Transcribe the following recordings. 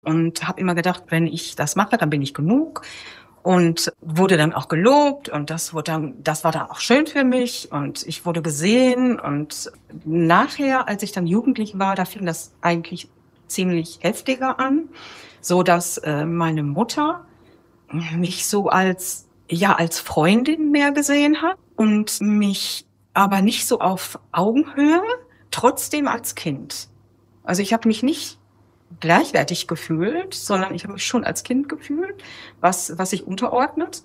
und habe immer gedacht, wenn ich das mache, dann bin ich genug und wurde dann auch gelobt und das war dann auch schön für mich und ich wurde gesehen und nachher, als ich dann jugendlich war, da fing das eigentlich ziemlich heftiger an, so dass meine Mutter mich so als Freundin mehr gesehen hat und mich aber nicht so auf Augenhöhe, trotzdem als Kind. Also, ich habe mich nicht gleichwertig gefühlt, sondern ich habe mich schon als Kind gefühlt, was sich unterordnet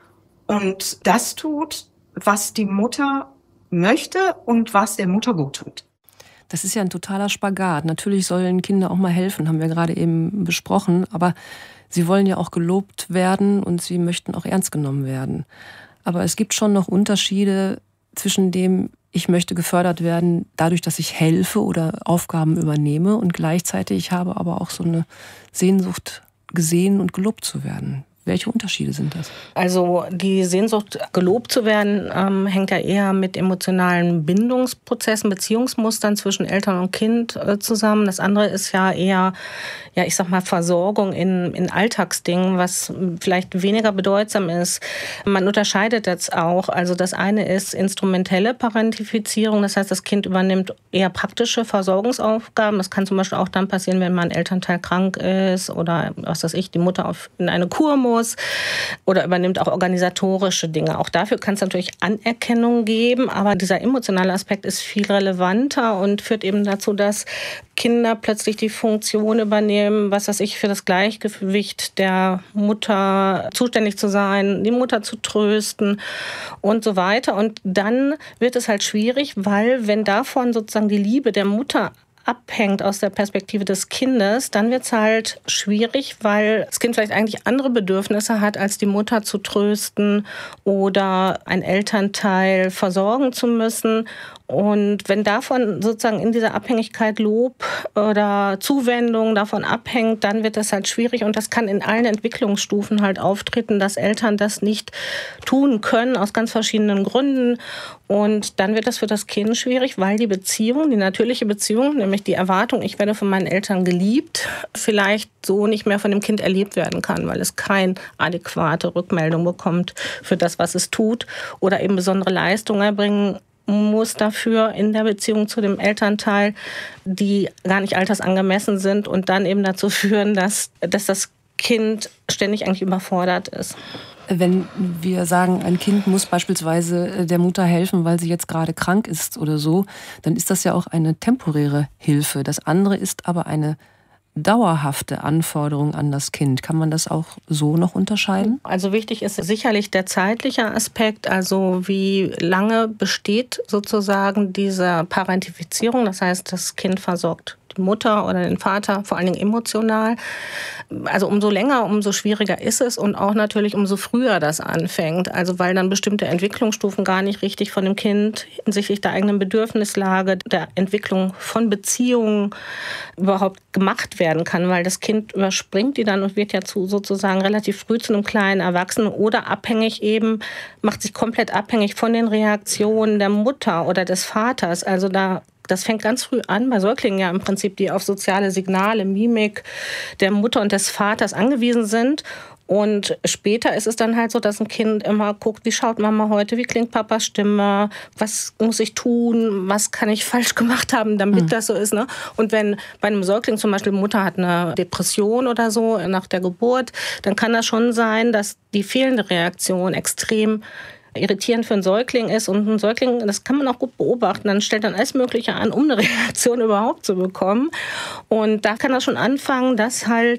und das tut, was die Mutter möchte und was der Mutter gut tut. Das ist ja ein totaler Spagat. Natürlich sollen Kinder auch mal helfen, haben wir gerade eben besprochen, aber sie wollen ja auch gelobt werden und sie möchten auch ernst genommen werden. Aber es gibt schon noch Unterschiede zwischen dem, ich möchte gefördert werden dadurch, dass ich helfe oder Aufgaben übernehme und gleichzeitig habe aber auch so eine Sehnsucht, gesehen und gelobt zu werden. Welche Unterschiede sind das? Also die Sehnsucht, gelobt zu werden, hängt ja eher mit emotionalen Bindungsprozessen, Beziehungsmustern zwischen Eltern und Kind zusammen. Das andere ist ja eher, ich sag mal, Versorgung in Alltagsdingen, was vielleicht weniger bedeutsam ist. Man unterscheidet jetzt auch. Also das eine ist instrumentelle Parentifizierung. Das heißt, das Kind übernimmt eher praktische Versorgungsaufgaben. Das kann zum Beispiel auch dann passieren, wenn mal ein Elternteil krank ist oder, was weiß ich, die Mutter in eine Kur muss. Oder übernimmt auch organisatorische Dinge. Auch dafür kann es natürlich Anerkennung geben, aber dieser emotionale Aspekt ist viel relevanter und führt eben dazu, dass Kinder plötzlich die Funktion übernehmen, was weiß ich, für das Gleichgewicht der Mutter zuständig zu sein, die Mutter zu trösten und so weiter. Und dann wird es halt schwierig, weil wenn davon sozusagen die Liebe der Mutter abhängt aus der Perspektive des Kindes, dann wird es halt schwierig, weil das Kind vielleicht eigentlich andere Bedürfnisse hat, als die Mutter zu trösten oder ein Elternteil versorgen zu müssen. Und wenn davon sozusagen in dieser Abhängigkeit Lob oder Zuwendung davon abhängt, dann wird das halt schwierig und das kann in allen Entwicklungsstufen halt auftreten, dass Eltern das nicht tun können aus ganz verschiedenen Gründen und dann wird das für das Kind schwierig, weil die Beziehung, die natürliche Beziehung, nämlich die Erwartung, ich werde von meinen Eltern geliebt, vielleicht so nicht mehr von dem Kind erlebt werden kann, weil es keine adäquate Rückmeldung bekommt für das, was es tut oder eben besondere Leistungen erbringen muss dafür in der Beziehung zu dem Elternteil, die gar nicht altersangemessen sind und dann eben dazu führen, dass das Kind ständig eigentlich überfordert ist. Wenn wir sagen, ein Kind muss beispielsweise der Mutter helfen, weil sie jetzt gerade krank ist oder so, dann ist das ja auch eine temporäre Hilfe. Das andere ist aber eine dauerhafte Anforderung an das Kind. Kann man das auch so noch unterscheiden? Also wichtig ist sicherlich der zeitliche Aspekt, also wie lange besteht sozusagen diese Parentifizierung, das heißt, das Kind versorgt die Mutter oder den Vater, vor allen Dingen emotional. Also umso länger, umso schwieriger ist es und auch natürlich umso früher das anfängt. Also weil dann bestimmte Entwicklungsstufen gar nicht richtig von dem Kind hinsichtlich der eigenen Bedürfnislage, der Entwicklung von Beziehungen überhaupt gemacht werden kann, weil das Kind überspringt die dann und wird ja sozusagen relativ früh zu einem kleinen Erwachsenen oder abhängig eben, macht sich komplett abhängig von den Reaktionen der Mutter oder des Vaters. Also das fängt ganz früh an, bei Säuglingen ja im Prinzip, die auf soziale Signale, Mimik der Mutter und des Vaters angewiesen sind. Und später ist es dann halt so, dass ein Kind immer guckt, wie schaut Mama heute, wie klingt Papas Stimme, was muss ich tun, was kann ich falsch gemacht haben, damit das so ist. Ne? Und wenn bei einem Säugling zum Beispiel Mutter hat eine Depression oder so nach der Geburt, dann kann das schon sein, dass die fehlende Reaktion extrem irritierend für einen Säugling ist und ein Säugling, das kann man auch gut beobachten, dann stellt dann alles Mögliche an, um eine Reaktion überhaupt zu bekommen. Und da kann das schon anfangen, dass halt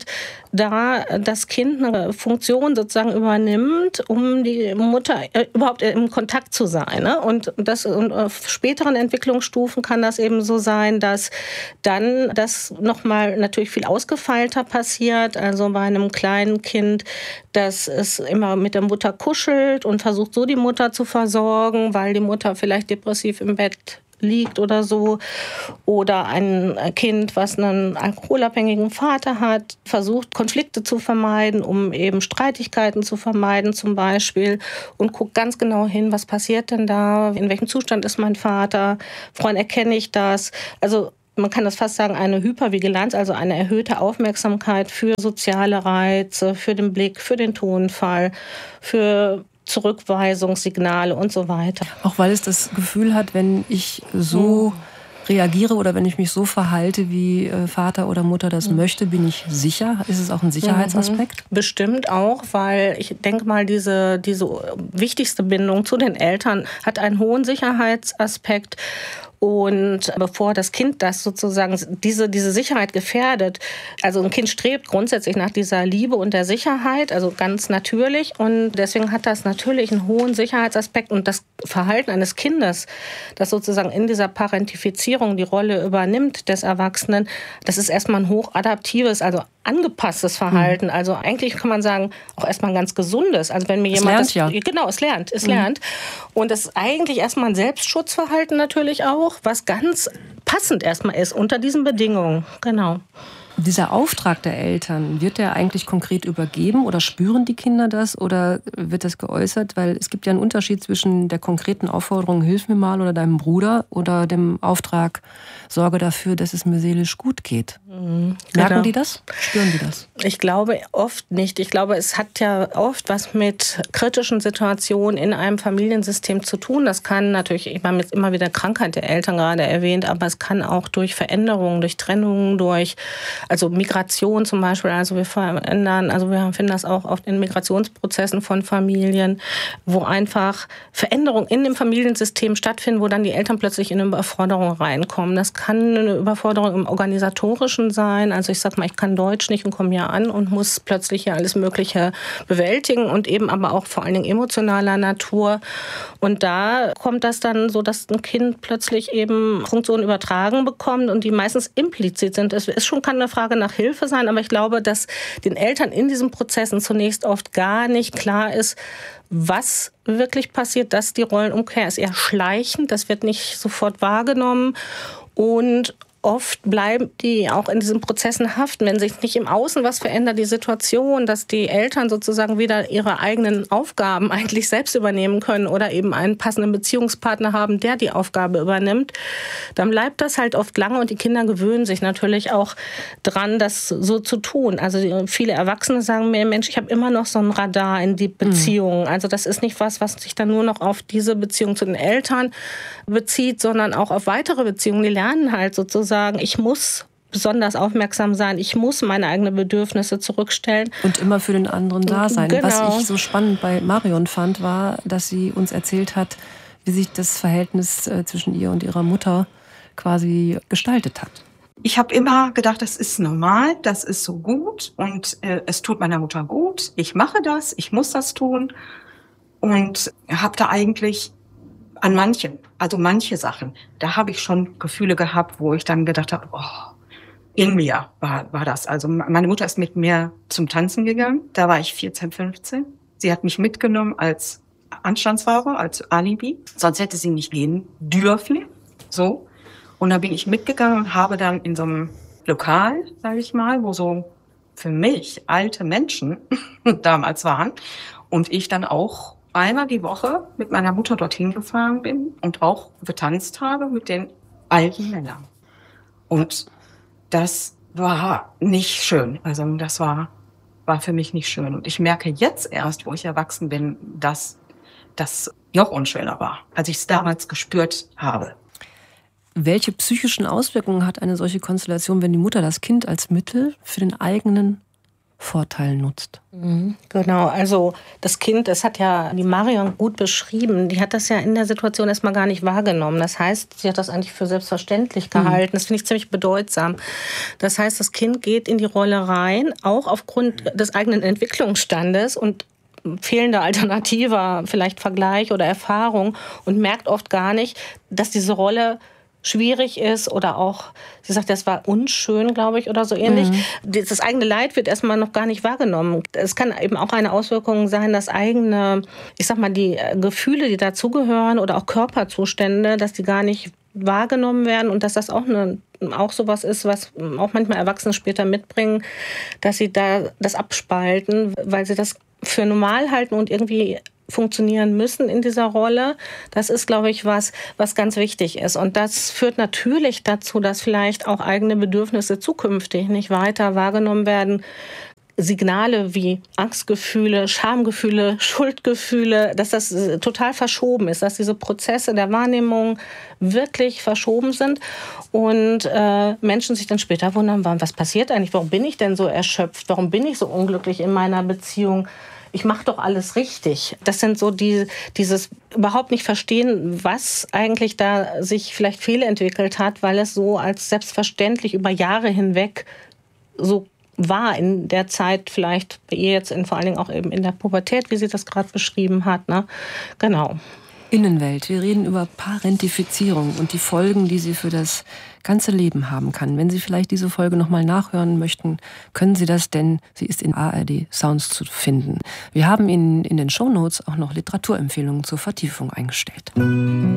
da das Kind eine Funktion sozusagen übernimmt, um die Mutter überhaupt im Kontakt zu sein. Ne? Und auf späteren Entwicklungsstufen kann das eben so sein, dass dann das nochmal natürlich viel ausgefeilter passiert. Also bei einem kleinen Kind, dass es immer mit der Mutter kuschelt und versucht so die Mutter zu versorgen, weil die Mutter vielleicht depressiv im Bett liegt oder so. Oder ein Kind, was einen alkoholabhängigen Vater hat, versucht Konflikte zu vermeiden, um eben Streitigkeiten zu vermeiden zum Beispiel und guckt ganz genau hin, was passiert denn da, in welchem Zustand ist mein Vater, woran erkenne ich das. Also man kann das fast sagen, eine Hypervigilanz, also eine erhöhte Aufmerksamkeit für soziale Reize, für den Blick, für den Tonfall, für Zurückweisungssignale und so weiter. Auch weil es das Gefühl hat, wenn ich so reagiere oder wenn ich mich so verhalte, wie Vater oder Mutter das möchte, bin ich sicher? Ist es auch ein Sicherheitsaspekt? Bestimmt auch, weil ich denke mal, diese wichtigste Bindung zu den Eltern hat einen hohen Sicherheitsaspekt. Und bevor das Kind das sozusagen, diese Sicherheit gefährdet, also ein Kind strebt grundsätzlich nach dieser Liebe und der Sicherheit, also ganz natürlich. Und deswegen hat das natürlich einen hohen Sicherheitsaspekt. Und das Verhalten eines Kindes, das sozusagen in dieser Parentifizierung die Rolle übernimmt des Erwachsenen, das ist erstmal ein hochadaptives, also angepasstes Verhalten. Also eigentlich kann man sagen, auch erstmal ein ganz gesundes. Also wenn mir jemand genau, es lernt. Und das ist eigentlich erstmal ein Selbstschutzverhalten natürlich auch, was ganz passend erstmal ist unter diesen Bedingungen. Genau. Dieser Auftrag der Eltern, wird der eigentlich konkret übergeben oder spüren die Kinder das oder wird das geäußert? Weil es gibt ja einen Unterschied zwischen der konkreten Aufforderung, hilf mir mal oder deinem Bruder oder dem Auftrag, sorge dafür, dass es mir seelisch gut geht. Merken die das? Spüren die das? Ich glaube oft nicht. Ich glaube, es hat ja oft was mit kritischen Situationen in einem Familiensystem zu tun. Das kann natürlich, ich habe jetzt immer wieder Krankheit der Eltern gerade erwähnt, aber es kann auch durch Veränderungen, durch Trennungen, also Migration zum Beispiel, also wir finden das auch oft in Migrationsprozessen von Familien, wo einfach Veränderungen in dem Familiensystem stattfinden, wo dann die Eltern plötzlich in eine Überforderung reinkommen. Das kann eine Überforderung im Organisatorischen sein, also ich sag mal, ich kann Deutsch nicht und komme hier an und muss plötzlich hier alles Mögliche bewältigen und eben aber auch vor allen Dingen emotionaler Natur. Und da kommt das dann so, dass ein Kind plötzlich eben Funktionen übertragen bekommt und die meistens implizit sind. Es ist schon keine Frage nach Hilfe sein, aber ich glaube, dass den Eltern in diesen Prozessen zunächst oft gar nicht klar ist, was wirklich passiert, dass die Rollenumkehr ist eher schleichend, das wird nicht sofort wahrgenommen und oft bleiben die auch in diesen Prozessen haften, wenn sich nicht im Außen was verändert, die Situation, dass die Eltern sozusagen wieder ihre eigenen Aufgaben eigentlich selbst übernehmen können oder eben einen passenden Beziehungspartner haben, der die Aufgabe übernimmt, dann bleibt das halt oft lange und die Kinder gewöhnen sich natürlich auch dran, das so zu tun. Also viele Erwachsene sagen mir, Mensch, ich habe immer noch so ein Radar in die Beziehung. Also das ist nicht was sich dann nur noch auf diese Beziehung zu den Eltern bezieht, sondern auch auf weitere Beziehungen. Die lernen halt sozusagen, ich muss besonders aufmerksam sein, ich muss meine eigenen Bedürfnisse zurückstellen. Und immer für den anderen da sein. Genau. Was ich so spannend bei Marion fand, war, dass sie uns erzählt hat, wie sich das Verhältnis zwischen ihr und ihrer Mutter quasi gestaltet hat. Ich habe immer gedacht, das ist normal, das ist so gut und es tut meiner Mutter gut. Ich mache das, ich muss das tun und habe da eigentlich an manche Sachen, da habe ich schon Gefühle gehabt, wo ich dann gedacht habe, in mir war das. Also meine Mutter ist mit mir zum Tanzen gegangen, da war ich 14, 15. Sie hat mich mitgenommen als Anstandsware, als Alibi, sonst hätte sie nicht gehen dürfen, so. Und da bin ich mitgegangen und habe dann in so einem Lokal, sage ich mal, wo so für mich alte Menschen damals waren und ich dann auch einmal die Woche mit meiner Mutter dorthin gefahren bin und auch getanzt habe mit den alten Männern. Und das war nicht schön. Also das war für mich nicht schön. Und ich merke jetzt erst, wo ich erwachsen bin, dass das noch unschöner war, als ich es damals gespürt habe. Welche psychischen Auswirkungen hat eine solche Konstellation, wenn die Mutter das Kind als Mittel für den eigenen Vorteil nutzt? Genau, also das Kind, das hat ja die Marion gut beschrieben, die hat das ja in der Situation erstmal gar nicht wahrgenommen. Das heißt, sie hat das eigentlich für selbstverständlich gehalten. Das finde ich ziemlich bedeutsam. Das heißt, das Kind geht in die Rolle rein, auch aufgrund des eigenen Entwicklungsstandes und fehlender alternativer vielleicht Vergleich oder Erfahrung und merkt oft gar nicht, dass diese Rolle schwierig ist oder auch, sie sagt, das war unschön, glaube ich, oder so ähnlich. Das eigene Leid wird erstmal noch gar nicht wahrgenommen. Es kann eben auch eine Auswirkung sein, dass eigene, ich sag mal, die Gefühle, die dazugehören oder auch Körperzustände, dass die gar nicht wahrgenommen werden und dass das auch sowas ist, was auch manchmal Erwachsene später mitbringen, dass sie da das abspalten, weil sie das für normal halten und irgendwie funktionieren müssen in dieser Rolle. Das ist, glaube ich, was ganz wichtig ist. Und das führt natürlich dazu, dass vielleicht auch eigene Bedürfnisse zukünftig nicht weiter wahrgenommen werden. Signale wie Angstgefühle, Schamgefühle, Schuldgefühle, dass das total verschoben ist, dass diese Prozesse der Wahrnehmung wirklich verschoben sind und Menschen sich dann später wundern, was passiert eigentlich? Warum bin ich denn so erschöpft? Warum bin ich so unglücklich in meiner Beziehung? Ich mache doch alles richtig. Das sind so dieses überhaupt nicht verstehen, was eigentlich da sich vielleicht fehlentwickelt hat, weil es so als selbstverständlich über Jahre hinweg so war in der Zeit, vielleicht bei ihr jetzt vor allen Dingen auch eben in der Pubertät, wie sie das gerade beschrieben hat. Ne? Genau. Innenwelt. Wir reden über Parentifizierung und die Folgen, die sie für das ganze Leben haben kann. Wenn Sie vielleicht diese Folge nochmal nachhören möchten, können Sie das, denn sie ist in ARD Sounds zu finden. Wir haben Ihnen in den Shownotes auch noch Literaturempfehlungen zur Vertiefung eingestellt.